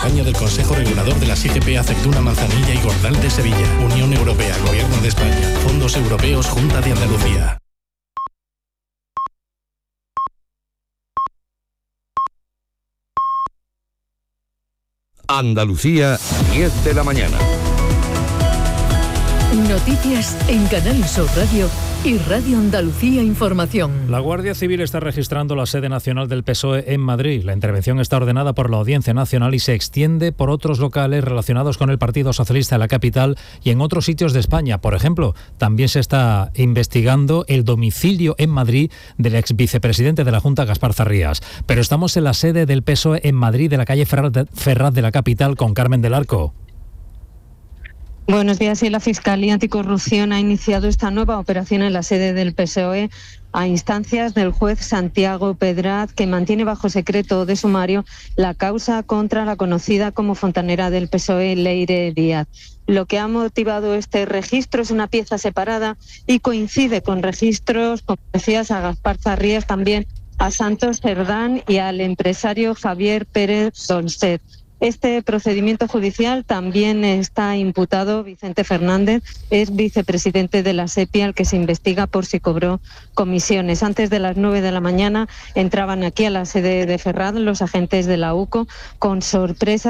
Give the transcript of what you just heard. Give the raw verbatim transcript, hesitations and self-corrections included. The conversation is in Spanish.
campaña del Consejo Regulador de las I G P Aceituna, Manzanilla y Gordal de Sevilla. Unión Europea, Gobierno de España. Fondos Europeos, Junta de Andalucía. Andalucía, diez de la mañana. Noticias en Canal Sur Radio y Radio Andalucía Información. La Guardia Civil está registrando la sede nacional del P S O E en Madrid. La intervención está ordenada por la Audiencia Nacional y se extiende por otros locales relacionados con el Partido Socialista en la capital y en otros sitios de España. Por ejemplo, también se está investigando el domicilio en Madrid del ex vicepresidente de la Junta, Gaspar Zarrías. Pero estamos en la sede del P S O E en Madrid, de la calle Ferraz de, Ferraz de la capital, con Carmen del Arco. Buenos días. Y la Fiscalía Anticorrupción ha iniciado esta nueva operación en la sede del P S O E a instancias del juez Santiago Pedraz, que mantiene bajo secreto de sumario la causa contra la conocida como fontanera del P S O E, Leire Díaz. Lo que ha motivado este registro es una pieza separada y coincide con registros, como decías, a Gaspar Zarrías, también a Santos Cerdán y al empresario Javier Pérez Donset. Este procedimiento judicial también está imputado Vicente Fernández, es vicepresidente de la SEPI, al que se investiga por si cobró comisiones. Antes de las nueve de la mañana entraban aquí a la sede de Ferraz los agentes de la U C O con sorpresa